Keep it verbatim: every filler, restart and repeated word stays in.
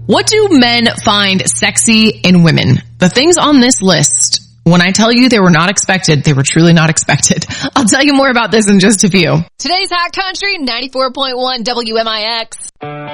What do men find sexy in women? The things on this list, when I tell you they were not expected, they were truly not expected. I'll tell you more about this in just a few. Today's Hot Country, ninety-four point one W M I X.